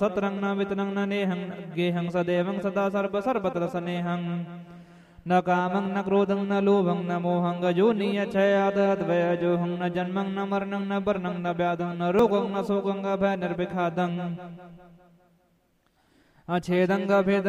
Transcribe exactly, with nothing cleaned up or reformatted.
सत्रंग न वितरंग न नेहं गेहं सदेवं सदा सर्व सर्वत्र स्नेहं न कामं न क्रोधं न लोभं न मोहं गजोनिय क्षयादद्वयजोहं न जन्मं न मरणं न वर्णं न व्याधं न रोगं न शोकं भय निर्विखादं अछेदं भेदं